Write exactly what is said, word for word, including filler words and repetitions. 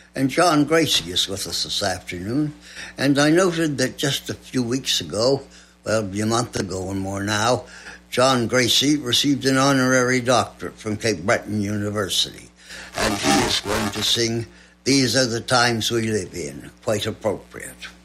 And John Gracie is with us this afternoon. And I noted that just a few weeks ago, well, a month ago and more now, John Gracie received an honorary doctorate from Cape Breton University. And he is going to sing These Are the Times We Live In, quite appropriate.